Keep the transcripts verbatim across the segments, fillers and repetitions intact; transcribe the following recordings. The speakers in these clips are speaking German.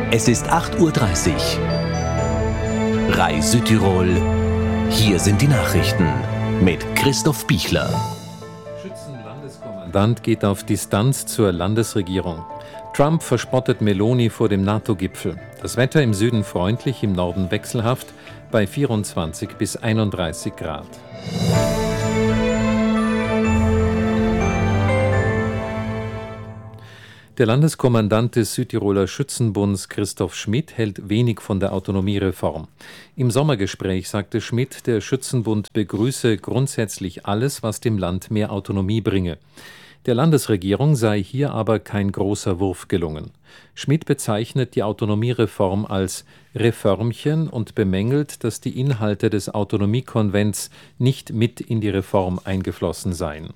Es ist acht Uhr dreißig. R A I Südtirol. Hier sind die Nachrichten mit Christoph Bichler. Schützenlandeskommandant geht auf Distanz zur Landesregierung. Trump verspottet Meloni vor dem NATO-Gipfel. Das Wetter im Süden freundlich, im Norden wechselhaft bei vierundzwanzig bis einunddreißig Grad. Der Landeskommandant des Südtiroler Schützenbunds Christoph Schmidt hält wenig von der Autonomiereform. Im Sommergespräch sagte Schmidt, der Schützenbund begrüße grundsätzlich alles, was dem Land mehr Autonomie bringe. Der Landesregierung sei hier aber kein großer Wurf gelungen. Schmidt bezeichnet die Autonomiereform als Reformchen und bemängelt, dass die Inhalte des Autonomiekonvents nicht mit in die Reform eingeflossen seien.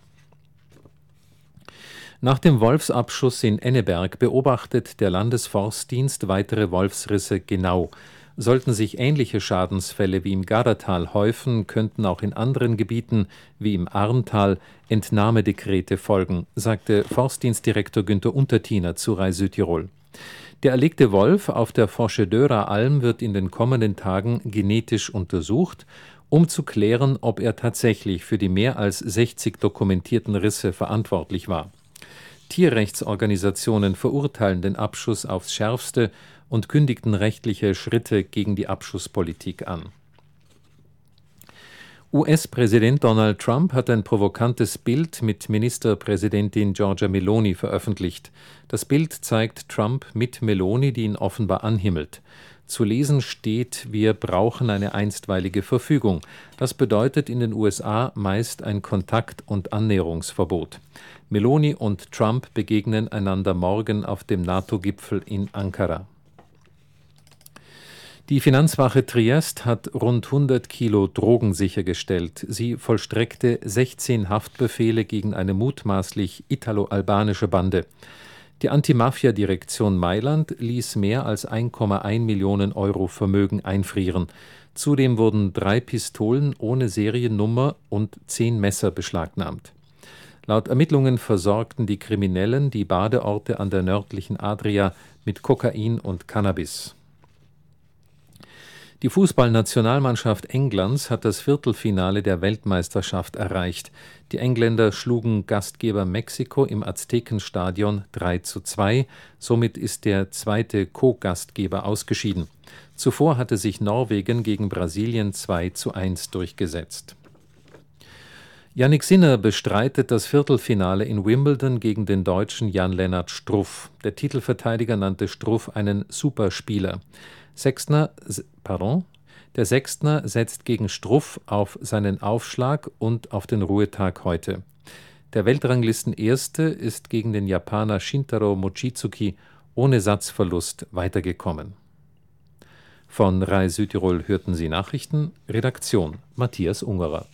Nach dem Wolfsabschuss in Enneberg beobachtet der Landesforstdienst weitere Wolfsrisse genau. Sollten sich ähnliche Schadensfälle wie im Gardatal häufen, könnten auch in anderen Gebieten wie im Arntal Entnahmedekrete folgen, sagte Forstdienstdirektor Günther Untertiner zu R A I Südtirol. Der erlegte Wolf auf der Forchedeurer Alm wird in den kommenden Tagen genetisch untersucht, um zu klären, ob er tatsächlich für die mehr als sechzig dokumentierten Risse verantwortlich war. Tierrechtsorganisationen verurteilen den Abschuss aufs Schärfste und kündigten rechtliche Schritte gegen die Abschusspolitik an. U S-Präsident Donald Trump hat ein provokantes Bild mit Ministerpräsidentin Giorgia Meloni veröffentlicht. Das Bild zeigt Trump mit Meloni, die ihn offenbar anhimmelt. Zu lesen steht: Wir brauchen eine einstweilige Verfügung. Das bedeutet in den U S A meist ein Kontakt- und Annäherungsverbot. Meloni und Trump begegnen einander morgen auf dem NATO-Gipfel in Ankara. Die Finanzwache Triest hat rund hundert Kilo Drogen sichergestellt. Sie vollstreckte sechzehn Haftbefehle gegen eine mutmaßlich italo-albanische Bande. Die Anti-Mafia-Direktion Mailand ließ mehr als ein Komma eins Millionen Euro Vermögen einfrieren. Zudem wurden drei Pistolen ohne Seriennummer und zehn Messer beschlagnahmt. Laut Ermittlungen versorgten die Kriminellen die Badeorte an der nördlichen Adria mit Kokain und Cannabis. Die Fußballnationalmannschaft Englands hat das Viertelfinale der Weltmeisterschaft erreicht. Die Engländer schlugen Gastgeber Mexiko im Aztekenstadion drei zu zwei. Somit ist der zweite Co-Gastgeber ausgeschieden. Zuvor hatte sich Norwegen gegen Brasilien zwei zu eins durchgesetzt. Jannik Sinner bestreitet das Viertelfinale in Wimbledon gegen den Deutschen Jan-Lennart Struff. Der Titelverteidiger nannte Struff einen Superspieler. Sechstner, pardon, der Sechstner setzt gegen Struff auf seinen Aufschlag und auf den Ruhetag heute. Der Weltranglisten-Erste ist gegen den Japaner Shintaro Mochizuki ohne Satzverlust weitergekommen. Von R A I Südtirol hörten Sie Nachrichten. Redaktion Matthias Ungerer.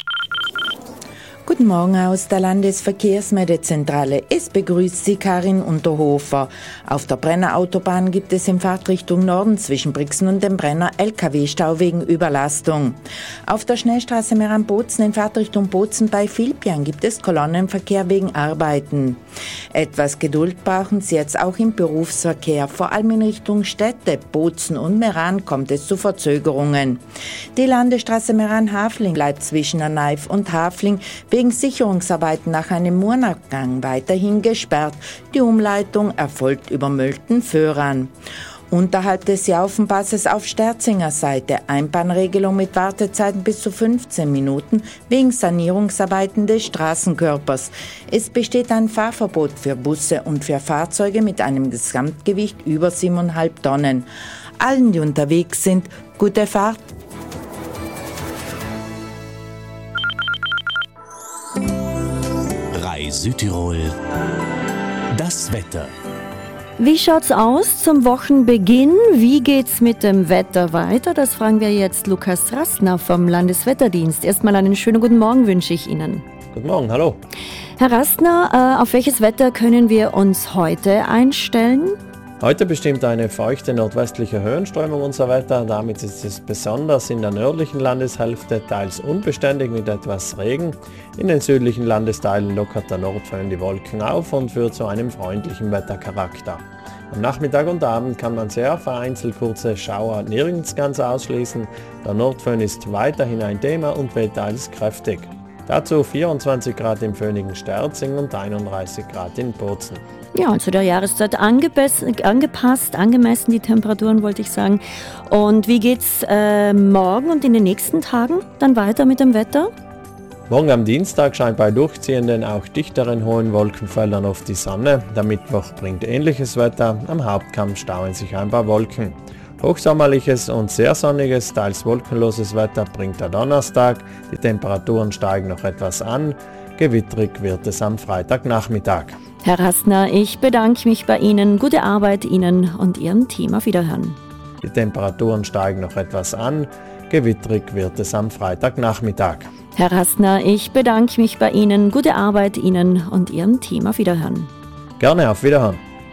Guten Morgen aus der Landesverkehrsmeldezentrale. Es begrüßt Sie Karin Unterhofer. Auf der Brenner Autobahn gibt es in Fahrtrichtung Norden zwischen Brixen und dem Brenner L K W-Stau wegen Überlastung. Auf der Schnellstraße Meran-Bozen in Fahrtrichtung Bozen bei Vilpian gibt es Kolonnenverkehr wegen Arbeiten. Etwas Geduld brauchen Sie jetzt auch im Berufsverkehr. Vor allem in Richtung Städte, Bozen und Meran kommt es zu Verzögerungen. Die Landesstraße Meran-Hafling bleibt zwischen Naif und Hafling wegen Sicherungsarbeiten nach einem Murnabgang weiterhin gesperrt. Die Umleitung erfolgt über Mölten-Föhran. Unterhalb des Jaufenpasses auf Sterzinger Seite Einbahnregelung mit Wartezeiten bis zu fünfzehn Minuten wegen Sanierungsarbeiten des Straßenkörpers. Es besteht ein Fahrverbot für Busse und für Fahrzeuge mit einem Gesamtgewicht über siebeneinhalb Tonnen. Allen, die unterwegs sind, gute Fahrt. R A I Südtirol. Das Wetter. Wie schaut's aus zum Wochenbeginn? Wie geht's mit dem Wetter weiter? Das fragen wir jetzt Lukas Rastner vom Landeswetterdienst. Erstmal einen schönen guten Morgen wünsche ich Ihnen. Guten Morgen, hallo. Herr Rastner, äh, auf welches Wetter können wir uns heute einstellen? Heute bestimmt eine feuchte nordwestliche Höhenströmung unser Wetter. Damit ist es besonders in der nördlichen Landeshälfte teils unbeständig mit etwas Regen. In den südlichen Landesteilen lockert der Nordföhn die Wolken auf und führt zu einem freundlichen Wettercharakter. Am Nachmittag und Abend kann man sehr vereinzelt kurze Schauer nirgends ganz ausschließen. Der Nordföhn ist weiterhin ein Thema und weht teils kräftig. Dazu vierundzwanzig Grad im föhnigen Sterzing und einunddreißig Grad in Bozen. Ja, zu der Jahreszeit angepasst, angepasst, angemessen die Temperaturen, wollte ich sagen. Und wie geht's äh, morgen und in den nächsten Tagen dann weiter mit dem Wetter? Morgen am Dienstag scheint bei durchziehenden, auch dichteren hohen Wolkenfeldern oft die Sonne. Der Mittwoch bringt ähnliches Wetter, am Hauptkamm stauen sich ein paar Wolken. Hochsommerliches und sehr sonniges, teils wolkenloses Wetter bringt der Donnerstag. Die Temperaturen steigen noch etwas an. Gewittrig wird es am Freitagnachmittag. Herr Rastner, ich bedanke mich bei Ihnen. Gute Arbeit Ihnen und Ihrem Team. Auf Wiederhören. Die Temperaturen steigen noch etwas an. Gewittrig wird es am Freitagnachmittag. Herr Rastner, ich bedanke mich bei Ihnen. Gute Arbeit Ihnen und Ihrem Team. Auf Wiederhören. Gerne, auf Wiederhören.